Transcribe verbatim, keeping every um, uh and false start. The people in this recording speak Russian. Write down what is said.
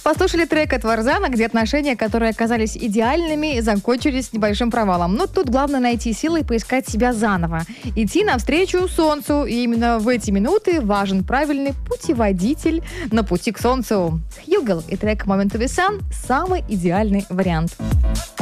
Послушали трек от Варзана, где отношения, которые оказались идеальными, закончились небольшим провалом. Но тут главное найти силы и поискать себя заново. Идти навстречу солнцу. И именно в эти минуты важен правильный путеводитель на пути к солнцу. Хьюгл и трек Moment to be Sun – самый идеальный вариант.